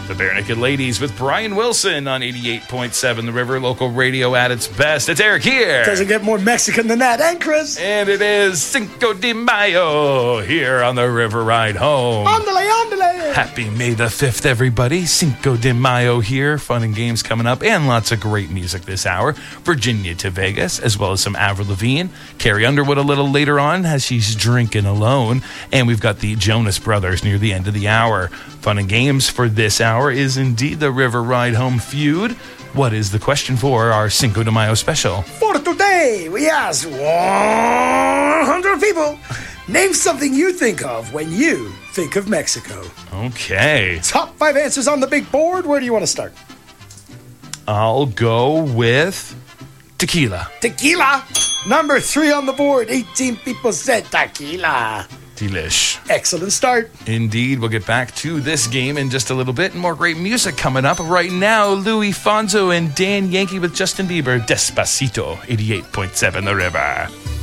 The Bare Naked Ladies with Brian Wilson on 88.7 The River, local radio at its best. It's Eric here. Doesn't get more Mexican than that. And Chris. And it is Cinco de Mayo here on the River Ride Home. Andale, andale. Happy May the 5th, everybody. Cinco de Mayo here. Fun and games coming up and lots of great music this hour. Virginia to Vegas, as well as some Avril Lavigne. Carrie Underwood a little later on as she's drinking alone. And we've got the Jonas Brothers near the end of the hour. Fun and games for this hour is indeed the River Ride Home feud. What is the question for our Cinco de Mayo special? For today, we asked 100 people. Name something you think of when you think of Mexico. Okay. Top 5 answers on the big board. Where do you want to start? I'll go with tequila. Tequila. Number 3 on the board. 18 people said tequila. Delish. Excellent start. Indeed. We'll get back to this game in just a little bit. More great music coming up. Right now, Louis Fonso and Dan Yankee with Justin Bieber. Despacito, 88.7 The River.